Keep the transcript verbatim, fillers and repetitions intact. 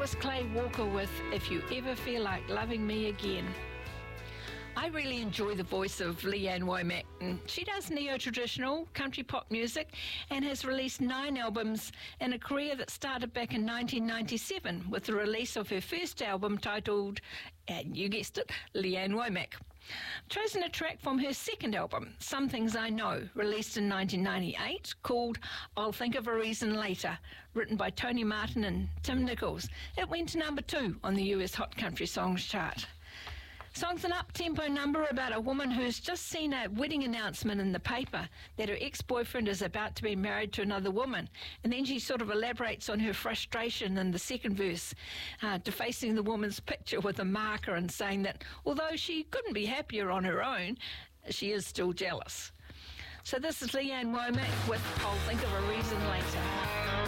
was Clay Walker with If You Ever Feel Like Loving Me Again. I really enjoy the voice of Leanne Womack. And she does neo-traditional country pop music and has released nine albums in a career that started back in nineteen ninety-seven with the release of her first album titled, and you guessed it, Leanne Womack. I've chosen a track from her second album, Some Things I Know, released in nineteen ninety-eight, called I'll Think of a Reason Later, written by Tony Martin and Tim Nichols. It went to number two on the U S Hot Country Songs chart. Song's an up-tempo number about a woman who's just seen a wedding announcement in the paper that her ex-boyfriend is about to be married to another woman. And then she sort of elaborates on her frustration in the second verse, uh, defacing the woman's picture with a marker and saying that although she couldn't be happier on her own, she is still jealous. So this is Leanne Womack with I'll Think of a Reason Later.